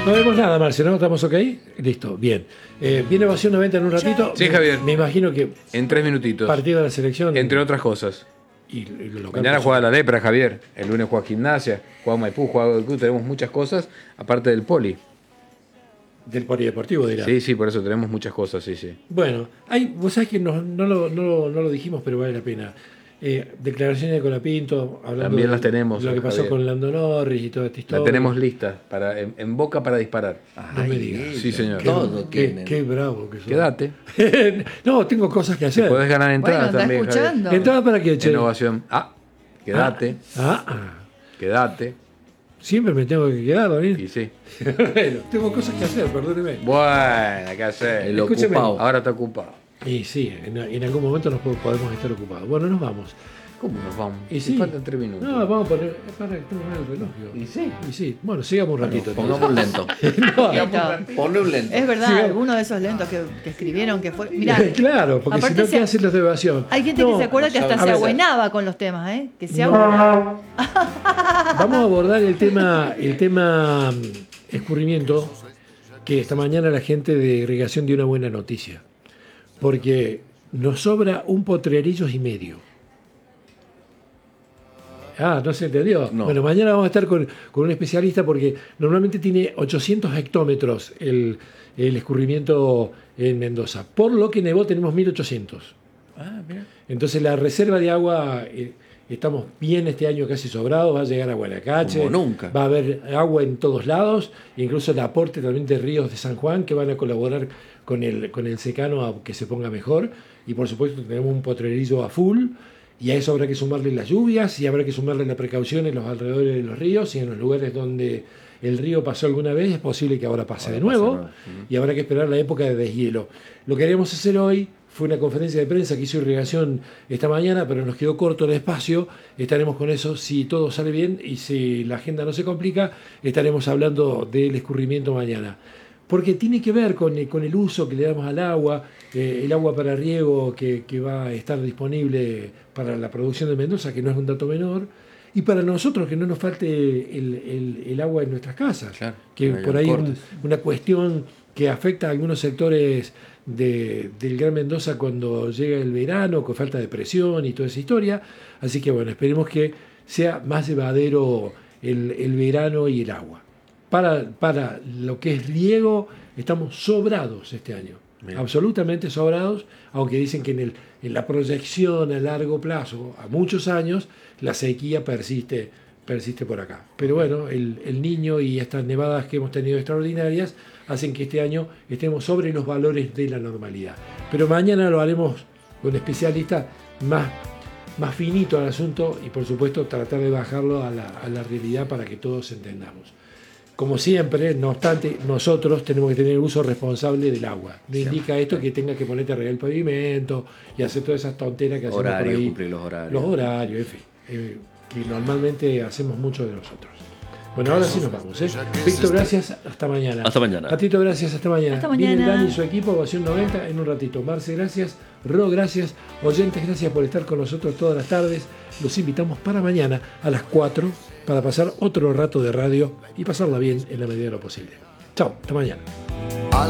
No vemos nada, Marce, ¿no? ¿Estamos ok? Listo, bien. ¿Viene Ovación 90 en un ratito? Sí, Javier. Me imagino que En 3 minutitos. partido de la selección. Entre otras cosas. Y lo local, Mañana pues, juega la Lepra, Javier. El lunes juega Gimnasia, juega Maipú, juega Godoy Cruz. Tenemos muchas cosas, aparte del poli. del polideportivo, dirá. Sí, sí, por eso tenemos muchas cosas, sí, sí. Bueno, vos sabés que no lo dijimos, pero vale la pena. Declaraciones de Colapinto, hablando También de las tenemos, lo que pasó Javier. con Lando Norris y toda esta historia. La tenemos lista en boca para disparar. No me digas. Sí, señor. Todo tienen. Qué bravo que sos. Quédate. No, tengo cosas que hacer. Podés ganar entradas Bueno, está también, Javier. escuchando. ¿Entrada para qué, che? Innovación. Quédate. Ah. Quédate. Siempre me tengo que quedar, ¿no? Y sí. Bueno, tengo cosas que hacer, perdóneme. Bueno, ¿qué hacer? El Escúcheme. ocupado. Ahora está ocupado. Y sí, en algún momento podemos estar ocupados. Bueno, nos vamos. ¿Cómo nos vamos? Y sí. Faltan 3 minutos. No, vamos a poner. Para que tengo el reloj. yo. Y sí. Y sí. Bueno, sigamos un ratito. Pongamos un lento. No, Listo. Ponle un lento. Es verdad, Sí. alguno de esos lentos que escribieron que fue. Mirá, claro, porque si aparte no, ¿qué hacen los de evasión? hay gente No, que se acuerda que hasta a se ver, abuenaba con los temas, ¿eh? Que se No. abuenaba. Vamos a abordar el tema escurrimiento, que esta mañana la gente de irrigación dio una buena noticia. Porque nos sobra un potrerillos y medio. ¿No se entendió? No. Bueno, mañana vamos a estar con un especialista porque normalmente tiene 800 hectómetros el escurrimiento en Mendoza. Por lo que nevó tenemos 1800. Mira. Entonces la reserva de agua, estamos bien este año casi sobrados, va a llegar a Guanacache. Como nunca. Va a haber agua en todos lados, incluso el aporte también de ríos de San Juan que van a colaborar con el secano a que se ponga mejor. Y por supuesto tenemos un potrerillo a full. Y a eso habrá que sumarle las lluvias y habrá que sumarle la precaución en los alrededores de los ríos y en los lugares donde el río pasó alguna vez, es posible que ahora pase de nuevo y habrá que esperar la época de deshielo. Lo que queríamos hacer hoy fue una conferencia de prensa que hizo Irrigación esta mañana, pero nos quedó corto el espacio. Estaremos con eso si todo sale bien y si la agenda no se complica, estaremos hablando del escurrimiento mañana. Porque tiene que ver con el uso que le damos al agua, el agua para riego que va a estar disponible para la producción de Mendoza, que no es un dato menor, y para nosotros que no nos falte el agua en nuestras casas, Claro, que no por ahí cortes. una cuestión que afecta a algunos sectores del Gran Mendoza cuando llega el verano, con falta de presión y toda esa historia. Así que bueno, esperemos que sea más llevadero el verano y el agua. Para lo que es riego, estamos sobrados este año. Bien. Absolutamente sobrados, aunque dicen que en la proyección a largo plazo, a muchos años, la sequía persiste por acá. Pero bueno, el Niño y estas nevadas que hemos tenido extraordinarias hacen que este año estemos sobre los valores de la normalidad. Pero mañana lo haremos con especialistas más finito al asunto y por supuesto tratar de bajarlo a la realidad para que todos entendamos. Como siempre, no obstante, nosotros tenemos que tener uso responsable del agua. No indica esto que tengas que ponerte a regar el pavimento y hacer todas esas tonteras que hacemos por Horarios, ahí. cumplir los horarios. Los horarios, en fin, que normalmente hacemos mucho de nosotros. Bueno, ahora sí nos vamos. Víctor, gracias. Hasta mañana. Hasta mañana. Patito, gracias. Hasta mañana. Hasta Viene mañana. Dani y su equipo, Ovación 90, en un ratito. Marce, gracias. Ro, gracias. Oyentes, gracias por estar con nosotros todas las tardes. Los invitamos para mañana a las 4 para pasar otro rato de radio y pasarla bien en la medida de lo posible. Chao, hasta mañana.